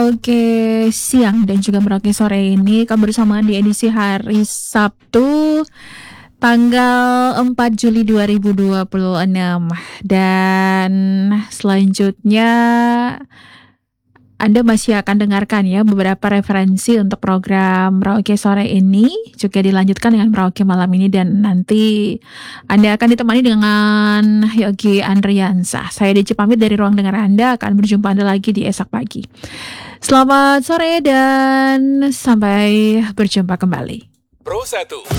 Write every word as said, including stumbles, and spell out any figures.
Merauke siang dan juga Merauke sore ini kamu bersama di edisi hari Sabtu tanggal empat Juli dua ribu dua puluh enam. Dan selanjutnya Anda masih akan dengarkan ya beberapa referensi untuk program Merauke sore ini, juga dilanjutkan dengan Merauke malam ini, dan nanti Anda akan ditemani dengan Yogi Andriansah. Saya Deci pamit dari ruang dengar Anda, akan berjumpa Anda lagi di esok pagi. Selamat sore dan sampai berjumpa kembali. Pro satu